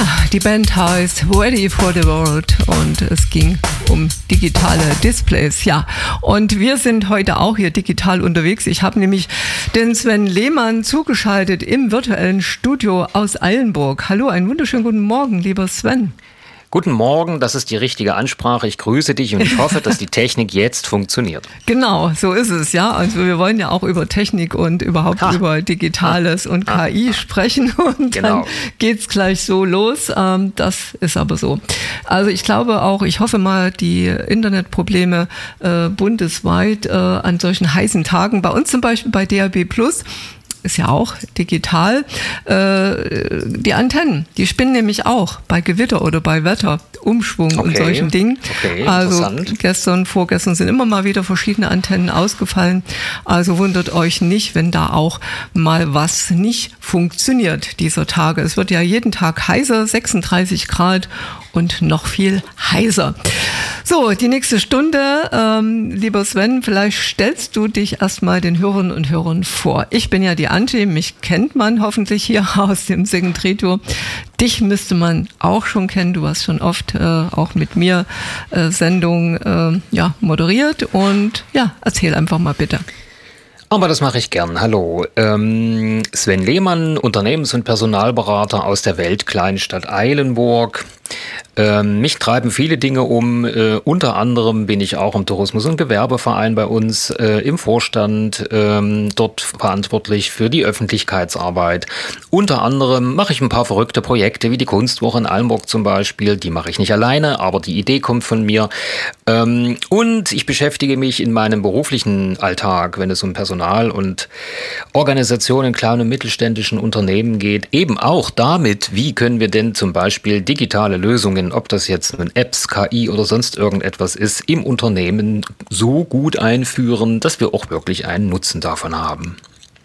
Die Band heißt Ready for the World und es ging um digitale Displays. Ja, und wir sind heute auch hier digital unterwegs. Ich habe nämlich den Sven Lehmann zugeschaltet im virtuellen Studio aus Eilenburg. Hallo, einen wunderschönen guten Morgen, lieber Sven. Guten Morgen, das ist die richtige Ansprache. Ich grüße dich und ich hoffe, dass die Technik jetzt funktioniert. Genau, so ist es, ja. Also wir wollen ja auch über Technik und überhaupt über Digitales und KI sprechen und dann geht's gleich so los. Das ist aber so. Also ich glaube auch, ich hoffe mal, die Internetprobleme bundesweit an solchen heißen Tagen, bei uns zum Beispiel bei DAB+, ist ja auch digital, die Antennen, die spinnen nämlich auch bei Gewitter oder bei Wetter, Umschwung und solchen Dingen. Okay, also gestern, vorgestern sind immer mal wieder verschiedene Antennen ausgefallen. Also wundert euch nicht, wenn da auch mal was nicht funktioniert dieser Tage. Es wird ja jeden Tag heißer, 36 Grad und noch viel heißer. So, die nächste Stunde, lieber Sven, vielleicht stellst du dich erstmal den Hörerinnen und Hörern vor. Ich bin ja die Antje, mich kennt man hoffentlich hier aus dem Second Trio. Dich müsste man auch schon kennen, du hast schon oft auch mit mir Sendungen moderiert und erzähl einfach mal bitte. Aber das mache ich gern. Hallo, Sven Lehmann, Unternehmens- und Personalberater aus der Weltkleinstadt Eilenburg. Mich treiben viele Dinge um. Unter anderem bin ich auch im Tourismus- und Gewerbeverein bei uns im Vorstand, dort verantwortlich für die Öffentlichkeitsarbeit. Unter anderem mache ich ein paar verrückte Projekte, wie die Kunstwoche in Eilenburg zum Beispiel. Die mache ich nicht alleine, aber die Idee kommt von mir. Und ich beschäftige mich in meinem beruflichen Alltag, wenn es um Personal und Organisation in kleinen und mittelständischen Unternehmen geht, eben auch damit, wie können wir denn zum Beispiel digitale Lösungen, ob das jetzt nun Apps, KI oder sonst irgendetwas ist, im Unternehmen so gut einführen, dass wir auch wirklich einen Nutzen davon haben.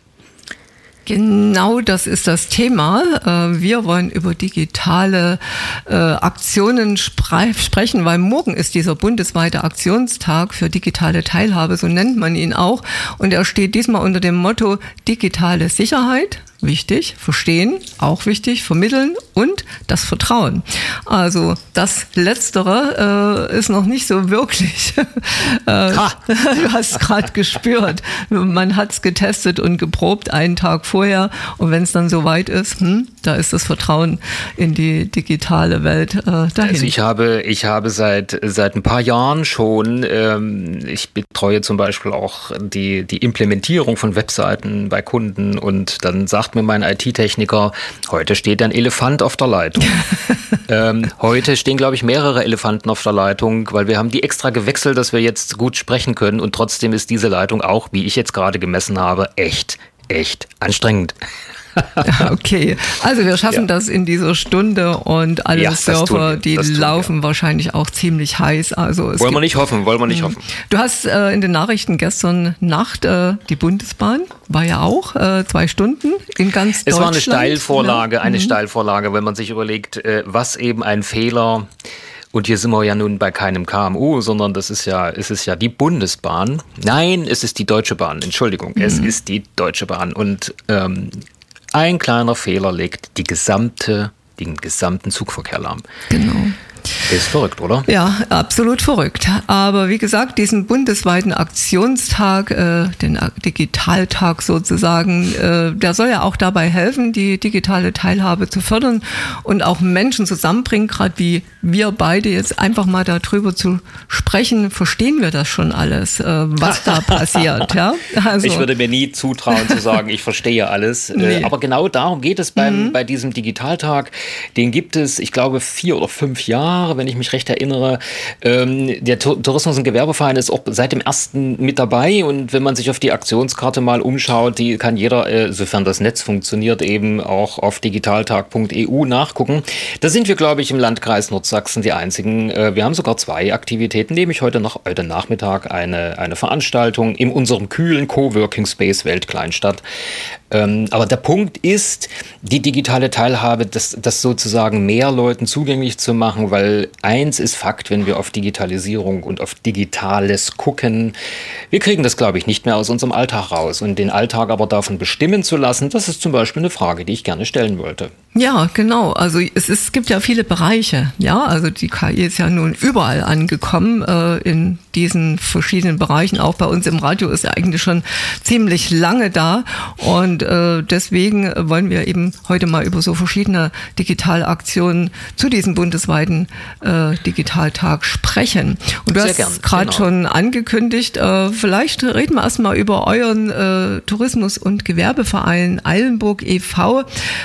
Genau, das ist das Thema. Wir wollen über digitale Aktionen sprechen, weil morgen ist dieser bundesweite Aktionstag für digitale Teilhabe, so nennt man ihn auch. Und er steht diesmal unter dem Motto digitale Sicherheit. Wichtig, verstehen, auch wichtig, vermitteln und das Vertrauen. Also das Letztere ist noch nicht so wirklich. Du hast es gerade gespürt. Man hat es getestet und geprobt einen Tag vorher und wenn es dann soweit ist, da ist das Vertrauen in die digitale Welt dahin. Also ich habe seit ein paar Jahren schon, ich betreue zum Beispiel auch die Implementierung von Webseiten bei Kunden und dann sagt mir mein IT-Techniker, heute steht ein Elefant auf der Leitung. Heute stehen, glaube ich, mehrere Elefanten auf der Leitung, weil wir haben die extra gewechselt, dass wir jetzt gut sprechen können und trotzdem ist diese Leitung auch, wie ich jetzt gerade gemessen habe, echt anstrengend. Okay, also wir schaffen das in dieser Stunde und alle Surfer, die laufen wahrscheinlich auch ziemlich heiß. Also wollen wir nicht hoffen. Du hast in den Nachrichten gestern Nacht die Bundesbahn, war ja auch 2 Stunden in ganz Deutschland. Es war eine Steilvorlage, wenn man sich überlegt, was eben ein Fehler. Und hier sind wir ja nun bei keinem KMU, sondern es ist ja die Bundesbahn. Nein, es ist die Deutsche Bahn. Entschuldigung, es ist die Deutsche Bahn. Und ein kleiner Fehler legt den gesamten Zugverkehr lahm. Genau. Ist verrückt, oder? Ja, absolut verrückt. Aber wie gesagt, diesen bundesweiten Aktionstag, den Digitaltag sozusagen, der soll ja auch dabei helfen, die digitale Teilhabe zu fördern und auch Menschen zusammenbringen, gerade wie wir beide jetzt einfach mal darüber zu sprechen, verstehen wir das schon alles, was da passiert. Ja? Also, ich würde mir nie zutrauen zu sagen, ich verstehe alles. Nee. Aber genau darum geht es bei diesem Digitaltag. Den gibt es, ich glaube, 4 oder 5 Jahre, wenn ich mich recht erinnere. Der Tourismus- und Gewerbeverein ist auch seit dem 1. mit dabei und wenn man sich auf die Aktionskarte mal umschaut, die kann jeder, sofern das Netz funktioniert, eben auch auf digitaltag.eu nachgucken. Da sind wir, glaube ich, im Landkreis Nordsachsen die einzigen. Wir haben sogar 2 Aktivitäten, nämlich heute Nachmittag eine Veranstaltung in unserem kühlen Coworking Space Weltkleinstadt. Aber der Punkt ist, die digitale Teilhabe, das sozusagen mehr Leuten zugänglich zu machen, weil eins ist Fakt, wenn wir auf Digitalisierung und auf Digitales gucken, wir kriegen das, glaube ich, nicht mehr aus unserem Alltag raus. Und den Alltag aber davon bestimmen zu lassen, das ist zum Beispiel eine Frage, die ich gerne stellen wollte. Ja, genau. Also es gibt ja viele Bereiche. Ja, also die KI ist ja nun überall angekommen in diesen verschiedenen Bereichen. Auch bei uns im Radio ist er eigentlich schon ziemlich lange da. Und deswegen wollen wir eben heute mal über so verschiedene Digitalaktionen zu diesem bundesweiten Digitaltag sprechen. Und du hast gerade schon angekündigt, vielleicht reden wir erstmal über euren Tourismus- und Gewerbeverein Eilenburg e.V.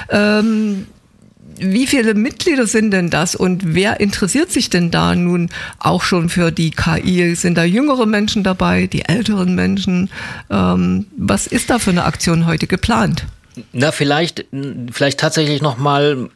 Wie viele Mitglieder sind denn das und wer interessiert sich denn da nun auch schon für die KI? Sind da jüngere Menschen dabei, die älteren Menschen? Was ist da für eine Aktion heute geplant? Na, vielleicht tatsächlich nochmal,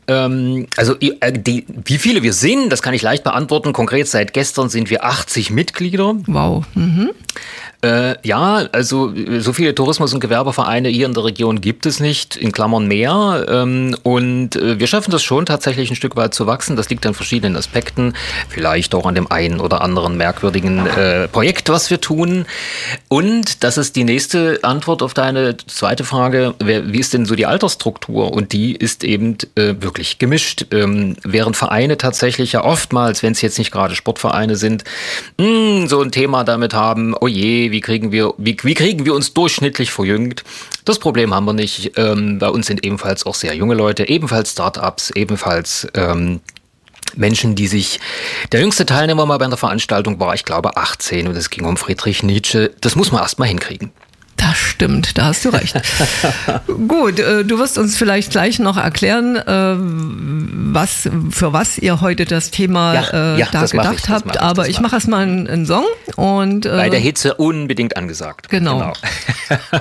wie viele wir sind, das kann ich leicht beantworten. Konkret seit gestern sind wir 80 Mitglieder. Wow. Mhm. Ja, also so viele Tourismus- und Gewerbevereine hier in der Region gibt es nicht, in Klammern mehr. Und wir schaffen das schon tatsächlich ein Stück weit zu wachsen. Das liegt an verschiedenen Aspekten, vielleicht auch an dem einen oder anderen merkwürdigen Projekt, was wir tun. Und das ist die nächste Antwort auf deine zweite Frage, wie ist denn so die Altersstruktur? Und die ist eben wirklich gemischt. Während Vereine tatsächlich ja oftmals, wenn es jetzt nicht gerade Sportvereine sind, so ein Thema damit haben, oh je, wie kriegen wir uns durchschnittlich verjüngt? Das Problem haben wir nicht. Bei uns sind ebenfalls auch sehr junge Leute, ebenfalls Start-ups, ebenfalls Menschen, der jüngste Teilnehmer mal bei einer Veranstaltung war, ich glaube, 18 und es ging um Friedrich Nietzsche. Das muss man erst mal hinkriegen. Das stimmt, da hast du recht. Gut, du wirst uns vielleicht gleich noch erklären, für was ihr heute das Thema da gedacht habt. Aber ich mache erstmal einen Song. Und bei der Hitze unbedingt angesagt. Genau.